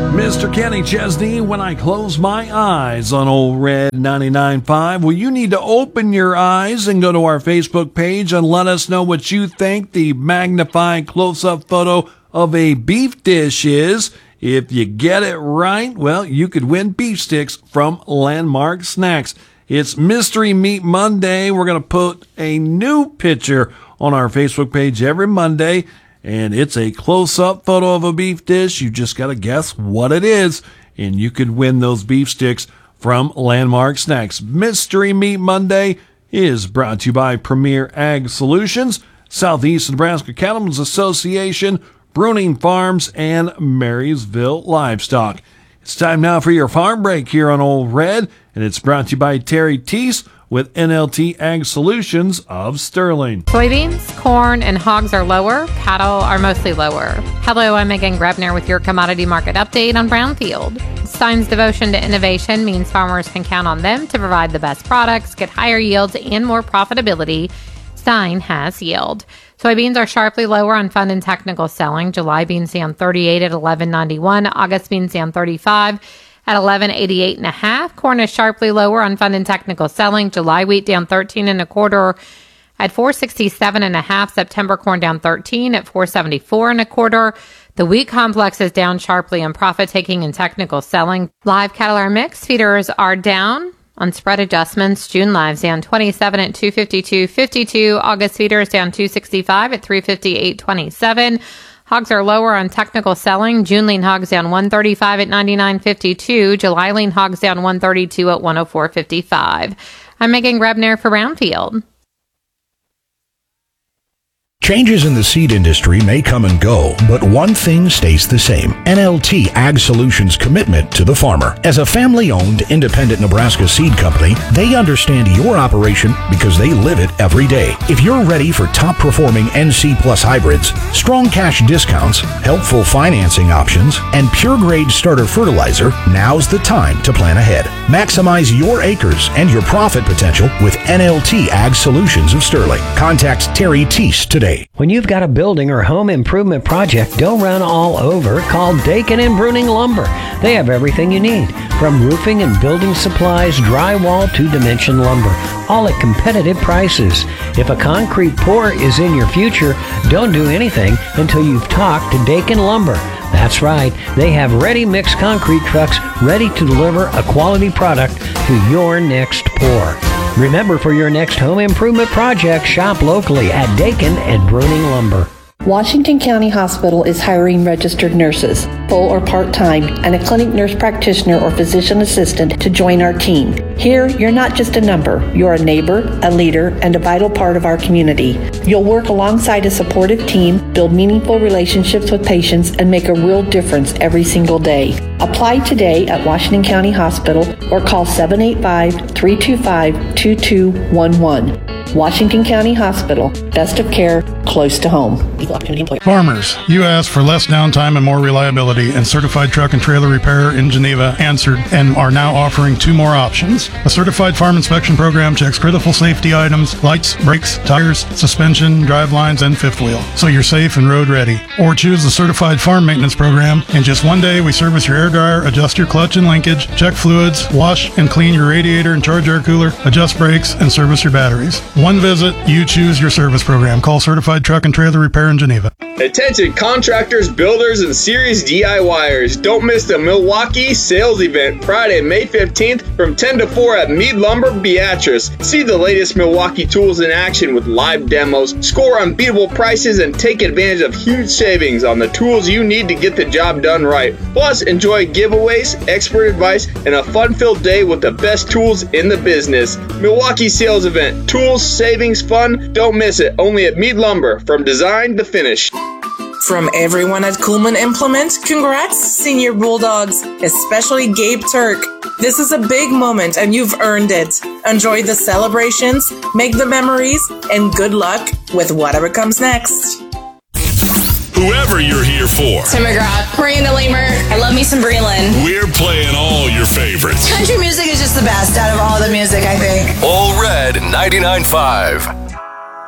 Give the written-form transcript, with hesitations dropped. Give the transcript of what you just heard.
Mr. Kenny Chesney, when I close my eyes on Old Red 99.5. Well, you need to open your eyes and go to our Facebook page and let us know what you think the magnified close-up photo of a beef dish is. If you get it right, well, you could win beef sticks from Landmark Snacks. It's Mystery Meat Monday. We're going to put a new picture on our Facebook page every Monday, and it's a close-up photo of a beef dish. You just got to guess what it is, and you could win those beef sticks from Landmark Snacks. Mystery Meat Monday is brought to you by Premier Ag Solutions, Southeast Nebraska Cattlemen's Association, Bruning Farms, and Marysville Livestock. It's time now for your farm break here on Old Red, and it's brought to you by Terry Teese with NLT Ag Solutions of Sterling. Soybeans, corn, and hogs are lower. Cattle are mostly lower. Hello, I'm Megan Grebner with your commodity market update on Brownfield. Stein's devotion to innovation means farmers can count on them to provide the best products, get higher yields, and more profitability. Stein has yield. Soybeans are sharply lower on fund and technical selling. July beans down 38 at 11.91. August beans down 35 at 11.88.5. Corn is sharply lower on fund and technical selling. July wheat down 13.25 at 467.5. September corn down 13 at 474.25. The wheat complex is down sharply on profit taking and technical selling. Live cattle are mixed. Feeders are down on spread adjustments. June lives down 27 at 252.52. August feeders down 265 at 358.27. Hogs are lower on technical selling. June lean hogs down 135 at 99.52. July lean hogs down 132 at 104.55. I'm Megan Grebner for Brownfield. Changes in the seed industry may come and go, but one thing stays the same: NLT Ag Solutions' commitment to the farmer. As a family-owned, independent Nebraska seed company, they understand your operation because they live it every day. If you're ready for top-performing NC Plus hybrids, strong cash discounts, helpful financing options, and pure-grade starter fertilizer, now's the time to plan ahead. Maximize your acres and your profit potential with NLT Ag Solutions of Sterling. Contact Terry Teese today. When you've got a building or home improvement project, don't run all over. Call Dakin and Bruning Lumber. They have everything you need, from roofing and building supplies, drywall to dimension lumber, all at competitive prices. If a concrete pour is in your future, don't do anything until you've talked to Dakin Lumber. That's right, they have ready mixed concrete trucks ready to deliver a quality product to your next pour. Remember, for your next home improvement project, shop locally at Dakin and Bruning Lumber. Washington County Hospital is hiring registered nurses, full or part-time, and a clinic nurse practitioner or physician assistant to join our team. Here, you're not just a number. You're a neighbor, a leader, and a vital part of our community. You'll work alongside a supportive team, build meaningful relationships with patients, and make a real difference every single day. Apply today at Washington County Hospital or call 785-325-2211. Washington County Hospital, best of care, close to home. Farmers, you asked for less downtime and more reliability, and Certified Truck and Trailer Repair in Geneva answered and are now offering two more options. A certified farm inspection program checks critical safety items, lights, brakes, tires, suspension, drive lines, and fifth wheel, so you're safe and road ready. Or choose the Certified Farm Maintenance Program. In just one day, we service your air dryer, adjust your clutch and linkage, check fluids, wash and clean your radiator and charge air cooler, adjust brakes, and service your batteries. One visit, you choose your service program. Call Certified Truck and Trailer Repair in Geneva. Attention contractors, builders, and serious DIYers. Don't miss the Milwaukee sales event Friday, May 15th from 10 to 4 at Mead Lumber, Beatrice. See the latest Milwaukee tools in action with live demos, score unbeatable prices, and take advantage of huge savings on the tools you need to get the job done right. Plus, enjoy giveaways, expert advice, and a fun-filled day with the best tools in the business. Milwaukee sales event. Tools, savings, fun. Don't miss it. Only at Mead Lumber, from design to finish. From everyone at Kuhlman Implement, congrats, Senior Bulldogs, especially Gabe Turk. This is a big moment and you've earned it. Enjoy the celebrations, make the memories, and good luck with whatever comes next. Whoever you're here for. Tim McGrath, Miranda Lamer, I love me some Breland. We're playing all your favorites. Country music is just the best out of all the music, I think. All Red 99.5.